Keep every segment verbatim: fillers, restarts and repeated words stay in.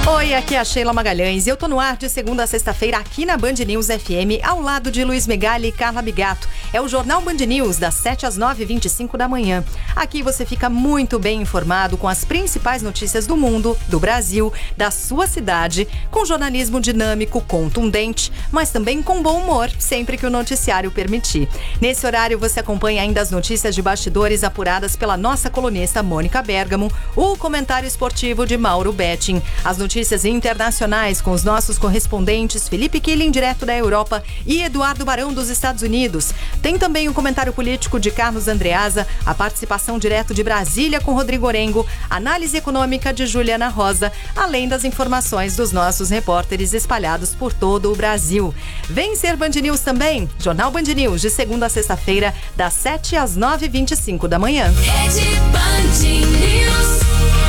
Oi, aqui é a Sheila Magalhães e eu tô no ar de segunda a sexta-feira aqui na Band News F M, ao lado de Luiz Megali e Carla Bigato. É o Jornal Band News, das sete às nove e vinte e cinco da manhã. Aqui você fica muito bem informado com as principais notícias do mundo, do Brasil, da sua cidade, com jornalismo dinâmico, contundente, mas também com bom humor, sempre que o noticiário permitir. Nesse horário você acompanha ainda as notícias de bastidores apuradas pela nossa colunista Mônica Bergamo, o comentário esportivo de Mauro Betting, as notícias internacionais com os nossos correspondentes Felipe Killing, direto da Europa, e Eduardo Barão, dos Estados Unidos. Tem também o comentário político de Carlos Andreasa, a participação direto de Brasília com Rodrigo Orengo, análise econômica de Juliana Rosa, além das informações dos nossos repórteres espalhados por todo o Brasil. Vem ser Band News também, Jornal Band News, de segunda a sexta-feira, das sete às nove e vinte e cinco da manhã. Rede Band News.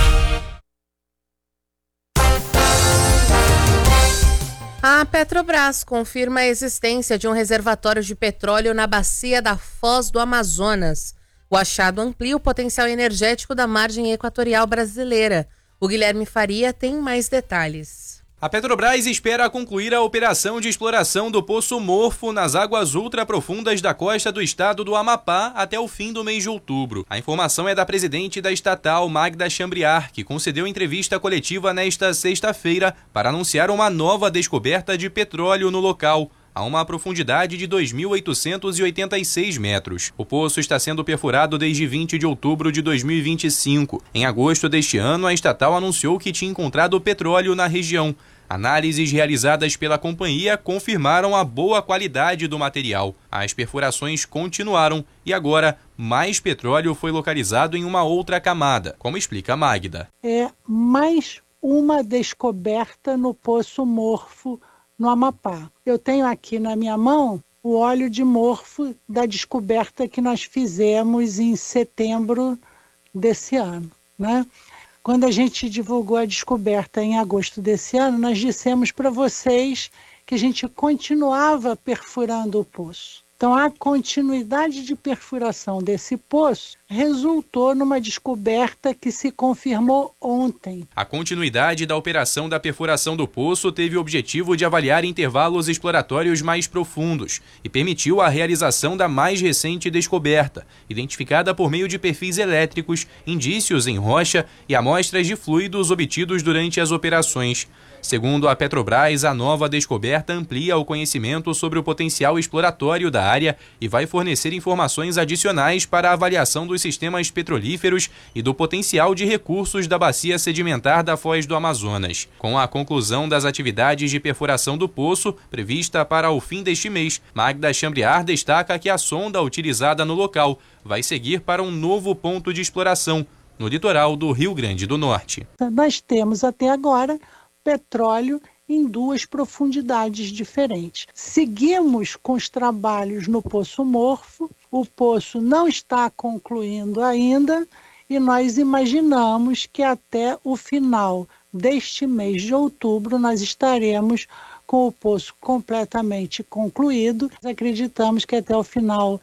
A Petrobras confirma a existência de um reservatório de petróleo na bacia da Foz do Amazonas. O achado amplia o potencial energético da margem equatorial brasileira. O Guilherme Faria tem mais detalhes. A Petrobras espera concluir a operação de exploração do Poço Morfo nas águas ultraprofundas da costa do estado do Amapá até o fim do mês de outubro. A informação é da presidente da estatal, Magda Chambriard, que concedeu entrevista coletiva nesta sexta-feira para anunciar uma nova descoberta de petróleo no local, a uma profundidade de dois mil oitocentos e oitenta e seis metros. O poço está sendo perfurado desde vinte de outubro de dois mil e vinte e cinco. Em agosto deste ano, a estatal anunciou que tinha encontrado petróleo na região. Análises realizadas pela companhia confirmaram a boa qualidade do material. As perfurações continuaram e agora mais petróleo foi localizado em uma outra camada, como explica Magda. É mais uma descoberta no Poço Morfo, no Amapá. Eu tenho aqui na minha mão o óleo de morfo da descoberta que nós fizemos em setembro desse ano, né? Quando a gente divulgou a descoberta em agosto desse ano, nós dissemos para vocês que a gente continuava perfurando o poço. Então, a continuidade de perfuração desse poço resultou numa descoberta que se confirmou ontem. A continuidade da operação da perfuração do poço teve o objetivo de avaliar intervalos exploratórios mais profundos e permitiu a realização da mais recente descoberta, identificada por meio de perfis elétricos, indícios em rocha e amostras de fluidos obtidos durante as operações. Segundo a Petrobras, a nova descoberta amplia o conhecimento sobre o potencial exploratório da área e vai fornecer informações adicionais para a avaliação dos sistemas petrolíferos e do potencial de recursos da bacia sedimentar da Foz do Amazonas. Com a conclusão das atividades de perfuração do poço, prevista para o fim deste mês, Magda Chambriard destaca que a sonda utilizada no local vai seguir para um novo ponto de exploração, no litoral do Rio Grande do Norte. Nós temos até agora petróleo em duas profundidades diferentes. Seguimos com os trabalhos no Poço Morfo, o poço não está concluindo ainda e nós imaginamos que até o final deste mês de outubro nós estaremos com o poço completamente concluído. Acreditamos que até o final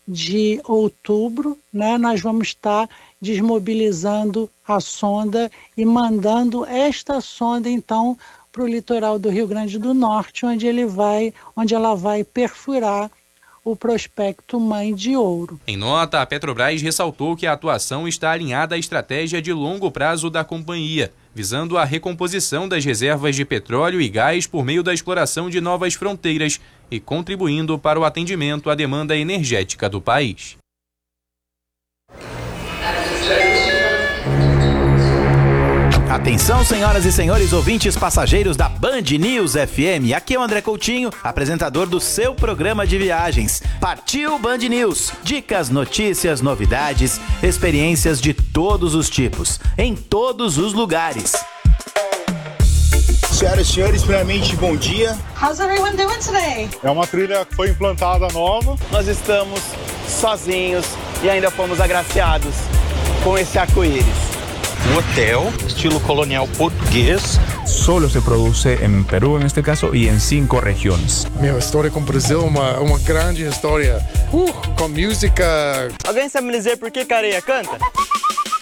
de outubro, né, nós vamos estar desmobilizando a sonda e mandando esta sonda, então, para o litoral do Rio Grande do Norte, onde, ele vai, onde ela vai perfurar o prospecto Mãe de Ouro. Em nota, a Petrobras ressaltou que a atuação está alinhada à estratégia de longo prazo da companhia, visando a recomposição das reservas de petróleo e gás por meio da exploração de novas fronteiras e contribuindo para o atendimento à demanda energética do país. Atenção, senhoras e senhores ouvintes passageiros da Band News F M. Aqui é o André Coutinho, apresentador do seu programa de viagens. Partiu Band News. Dicas, notícias, novidades, experiências de todos os tipos, em todos os lugares. Senhoras e senhores, primeiramente, bom dia. How's everyone doing today? É uma trilha que foi implantada nova. Nós estamos sozinhos e ainda fomos agraciados com esse arco-íris. Um hotel, estilo colonial português. Solo se produce en Perú, en este caso, y en cinco regiones. Minha história com o Brasil é uma, uma grande história. Uh, com música. Alguém sabe me dizer por que Careia canta?